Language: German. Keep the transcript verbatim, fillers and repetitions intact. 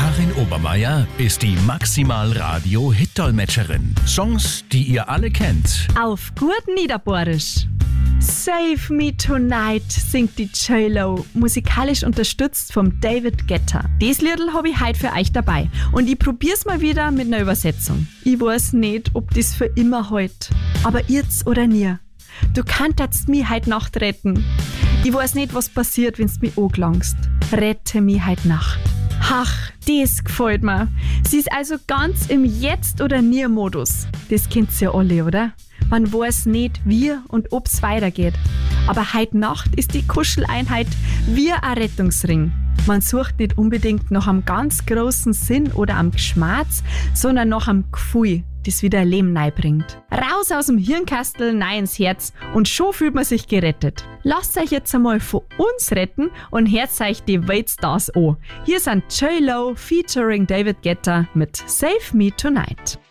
Karin Obermeier ist die Maximal Radio Hit-Dolmetscherin. Songs, die ihr alle kennt. Auf gut Niederbohrisch. Save Me Tonight singt die J-Lo, musikalisch unterstützt vom David Guetta. Das Liedl habe ich heute für euch dabei und ich probier's mal wieder mit einer Übersetzung. Ich weiß nicht, ob das für immer heut, aber jetzt oder nie. Du kannst mich heute Nacht retten. Ich weiß nicht, was passiert, wenn's mich angelangst. Rette mich heute Nacht. Ach, das gefällt mir. Sie ist also ganz im Jetzt- oder Nie-Modus. Das kennt ihr ja alle, oder? Man weiß nicht, wie und ob's weitergeht. Aber heute Nacht ist die Kuscheleinheit wie ein Rettungsring. Man sucht nicht unbedingt nach einem ganz großen Sinn oder am Geschmerz, sondern nach einem Gefühl, das wieder Leben reinbringt. Raus aus dem Hirnkastel, nein ins Herz und schon fühlt man sich gerettet. Lasst euch jetzt einmal von uns retten und hört euch die Weltstars an. Hier sind J-Lo featuring David Guetta mit Save Me Tonight.